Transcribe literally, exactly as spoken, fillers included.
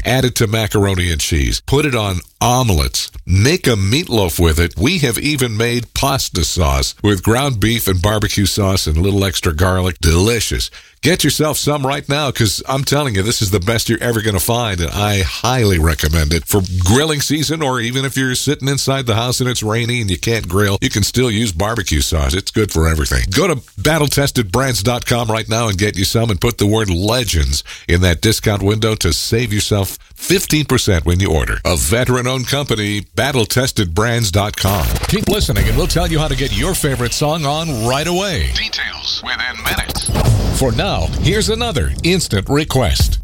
Add it to macaroni and cheese. Put it on omelets. Make a meatloaf with it. We have even made pasta sauce with ground beef and barbecue sauce and a little extra garlic. Delicious. Get yourself some right now, because I'm telling you, this is the best you're ever going to find, and I highly recommend it for grilling season, or even if you're sitting inside the house and it's rainy and you can't grill, you can still use barbecue sauce. It's good for everything. Go to battle tested brands dot com right now and get you some, and put the word LEGENDS in that discount window to save yourself fifteen percent when you order. A veteran-owned company, battle tested brands dot com. Keep listening, and we'll tell you how to get your favorite song on right away. Details within minutes. For now, here's another instant request.